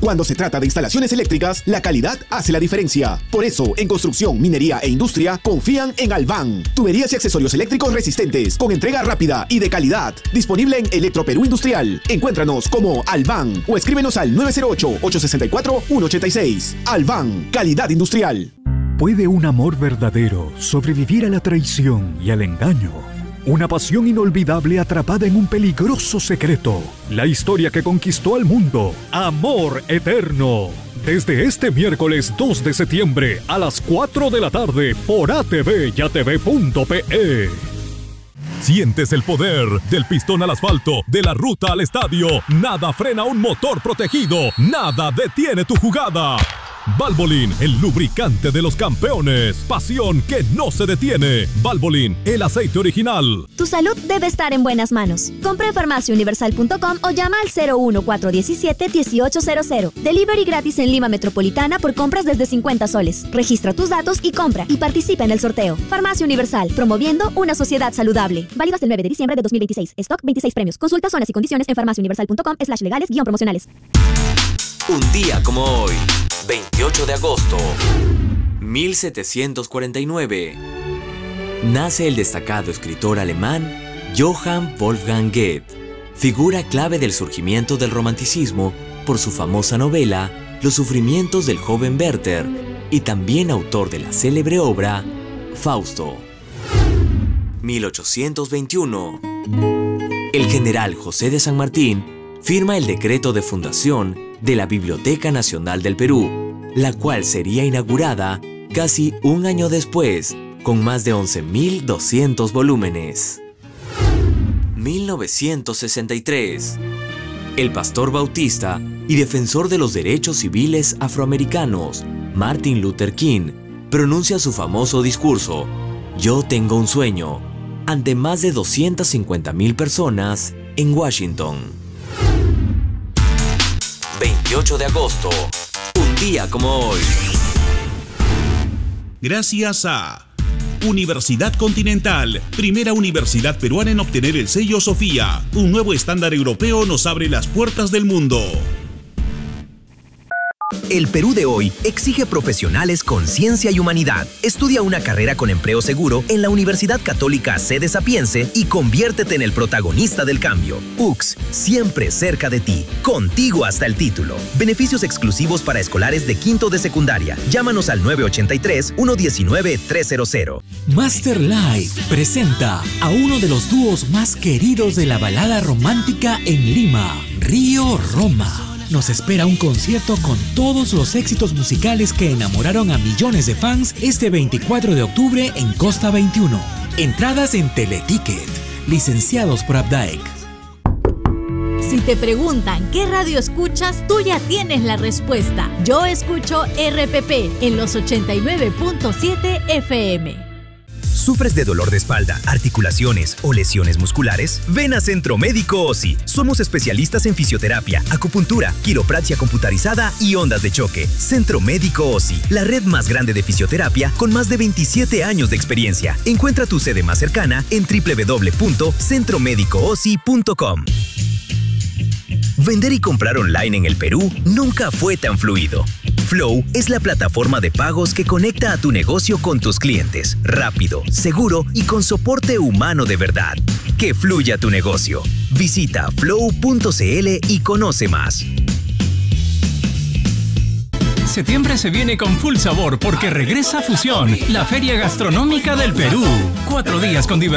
Cuando se trata de instalaciones eléctricas, la calidad hace la diferencia. Por eso, en construcción, minería e industria, confían en Alban. Tuberías y accesorios eléctricos resistentes, con entrega rápida y de calidad. Disponible en Electroperú Industrial. Encuéntranos como Alban o escríbenos al 908-864-186. Alban, calidad industrial. ¿Puede un amor verdadero sobrevivir a la traición y al engaño? Una pasión inolvidable atrapada en un peligroso secreto. La historia que conquistó al mundo. Amor eterno. Desde este miércoles 2 de septiembre a las 4 de la tarde por ATV y ATV.pe. Sientes el poder del pistón al asfalto, de la ruta al estadio. Nada frena un motor protegido. Nada detiene tu jugada. Valvoline, el lubricante de los campeones. Pasión que no se detiene. Valvoline, el aceite original. Tu salud debe estar en buenas manos. Compra en farmaciauniversal.com o llama al 01417-1800. Delivery gratis en Lima Metropolitana por compras desde 50 soles. Registra tus datos y compra y participa en el sorteo. Farmacia Universal, promoviendo una sociedad saludable. Válido hasta el 9 de diciembre de 2026. Stock 26 premios. Consulta zonas y condiciones en farmaciauniversal.com/legales-promocionales. Un día como hoy, 28 de agosto, 1749, nace el destacado escritor alemán Johann Wolfgang Goethe, figura clave del surgimiento del romanticismo por su famosa novela Los sufrimientos del joven Werther y también autor de la célebre obra Fausto. 1821, el general José de San Martín firma el decreto de fundación de la Biblioteca Nacional del Perú, la cual sería inaugurada casi un año después, con más de 11.200 volúmenes. 1963. El pastor bautista y defensor de los derechos civiles afroamericanos, Martin Luther King, pronuncia su famoso discurso, Yo tengo un sueño, ante más de 250.000 personas en Washington. 28 de agosto, un día como hoy. Gracias a Universidad Continental, primera universidad peruana en obtener el sello Sofía. Un nuevo estándar europeo nos abre las puertas del mundo. El Perú de hoy exige profesionales con ciencia y humanidad. Estudia una carrera con empleo seguro en la Universidad Católica Sede Sapiense y conviértete en el protagonista del cambio. UCS, siempre cerca de ti, contigo hasta el título. Beneficios exclusivos para escolares de quinto de secundaria. Llámanos al 983-119-300. Master Life presenta a uno de los dúos más queridos de la balada romántica en Lima, Río Roma. Nos espera un concierto con todos los éxitos musicales que enamoraron a millones de fans este 24 de octubre en Costa 21. Entradas en Teleticket, licenciados por Abdaec. Si te preguntan qué radio escuchas, tú ya tienes la respuesta. Yo escucho RPP en los 89.7 FM. ¿Sufres de dolor de espalda, articulaciones o lesiones musculares? Ven a Centro Médico OSI. Somos especialistas en fisioterapia, acupuntura, quiropraxia computarizada y ondas de choque. Centro Médico OSI, la red más grande de fisioterapia con más de 27 años de experiencia. Encuentra tu sede más cercana en www.centromedicoosi.com. Vender y comprar online en el Perú nunca fue tan fluido. Flow es la plataforma de pagos que conecta a tu negocio con tus clientes, rápido, seguro y con soporte humano de verdad. Que fluya tu negocio. Visita flow.cl y conoce más. Septiembre se viene con full sabor porque regresa Fusión, la feria gastronómica del Perú. 4 días con diversión.